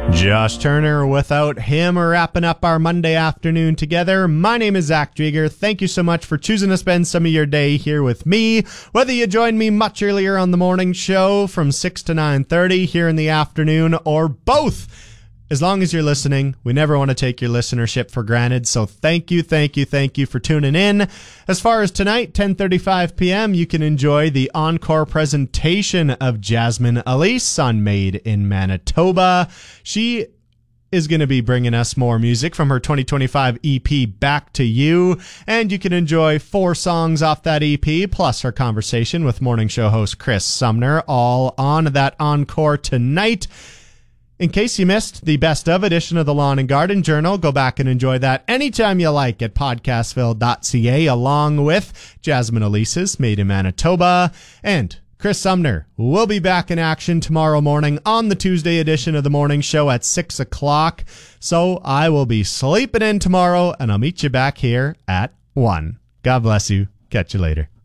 Josh Turner. Without him, wrapping up our Monday afternoon together. My name is Zach Drieger. Thank you so much for choosing to spend some of your day here with me. Whether you joined me much earlier on the morning show from 6 to 9:30 here in the afternoon, or both, as long as you're listening, we never want to take your listenership for granted. So thank you for tuning in. As far as tonight, 10:35 p.m., you can enjoy the encore presentation of Jasmine Elise on Made in Manitoba. She is going to be bringing us more music from her 2025 EP, Back to You. And you can enjoy 4 songs off that EP, plus her conversation with morning show host Chris Sumner, all on that encore tonight. In case you missed the best of edition of the Lawn and Garden Journal, go back and enjoy that anytime you like at podcastville.ca, along with Jasmine Elise's Made in Manitoba. And Chris Sumner will be back in action tomorrow morning on the Tuesday edition of the morning show at 6 o'clock. So I will be sleeping in tomorrow, and I'll meet you back here at 1. God bless you. Catch you later.